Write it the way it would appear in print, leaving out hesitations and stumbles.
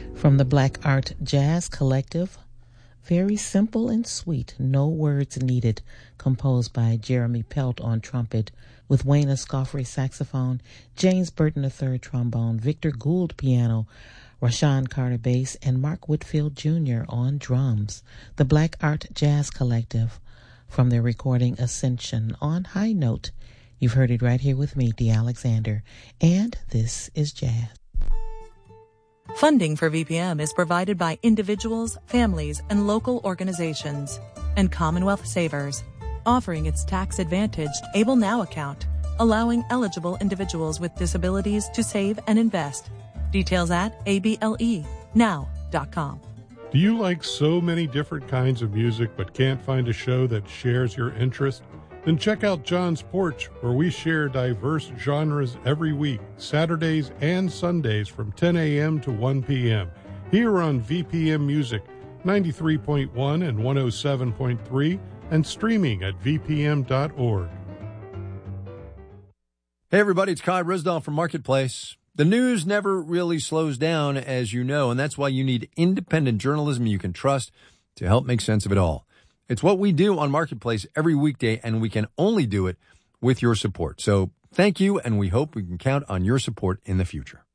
From the Black Art Jazz Collective, very simple and sweet, no words needed, composed by Jeremy Pelt on trumpet, with Wayne Escoffery saxophone, James Burton III trombone, Victor Gould piano, Rashawn Carter bass, and Mark Whitfield Jr. on drums. The Black Art Jazz Collective, from their recording Ascension on High Note. You've heard it right here with me, Dee Alexander, and this is Jazz. Funding for VPM is provided by individuals, families, and local organizations, and Commonwealth Savers, offering its tax-advantaged Able Now account, allowing eligible individuals with disabilities to save and invest. Details at ableNow.com. Do you like so many different kinds of music but can't find a show that shares your interest? Then check out John's Porch, where we share diverse genres every week, Saturdays and Sundays from 10 a.m. to 1 p.m. Here on VPM Music, 93.1 and 107.3, and streaming at vpm.org. Hey everybody, it's Kai Risdall from Marketplace. The news never really slows down, as you know, and that's why you need independent journalism you can trust to help make sense of it all. It's what we do on Marketplace every weekday, and we can only do it with your support. So thank you, and we hope we can count on your support in the future.